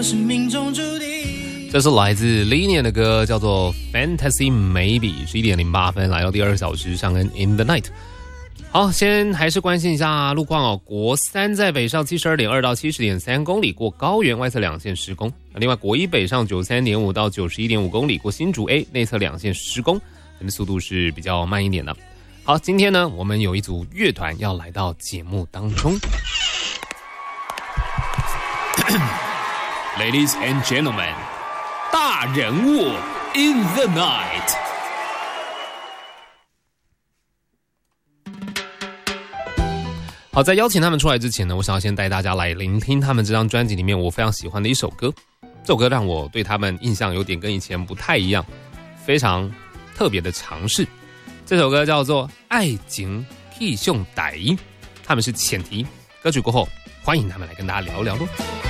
这是来自 Linian 的歌，叫做 Fantasy Maybe。 11:08来到第2小时，上恩 In the Night。 好，先还是关心一下路况哦。国3在北上 72.2 到 70.3 公里，过高原外侧2线施工。另外国1北上 93.5 到 91.5 公里，过新竹 A 内侧2线施工，它的速度是比较慢一点的。好，今天呢我们有一组乐团要来到节目当中。Ladies and gentlemen， 大人物 In the Night。 好，在邀请他们出来之前呢，我想要先带大家来聆听他们这张专辑里面我非常喜欢的一首歌。这首歌让我对他们印象有点跟以前不太一样，非常特别的尝试。这首歌叫做《爱情气象台》，他们是前提。歌曲过后，欢迎他们来跟大家聊聊咯。